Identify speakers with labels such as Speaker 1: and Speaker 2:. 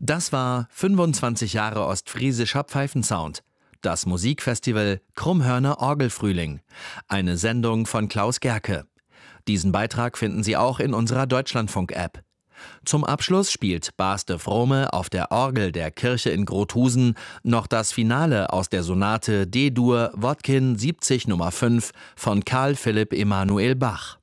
Speaker 1: Das war 25 Jahre ostfriesischer Pfeifensound. Das Musikfestival Krummhörner Orgelfrühling. Eine Sendung von Klaus Gerke. Diesen Beitrag finden Sie auch in unserer Deutschlandfunk-App. Zum Abschluss spielt Bas-de Vrome auf der Orgel der Kirche in Grothusen noch das Finale aus der Sonate D-Dur Wodkin 70 Nummer 5 von Carl Philipp Emanuel Bach.